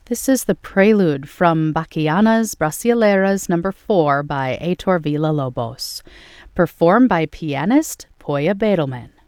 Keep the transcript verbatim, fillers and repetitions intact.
This is the prelude from Bachianas Brasileiras number four by Heitor Villa-Lobos, performed by pianist Poya Bedelman.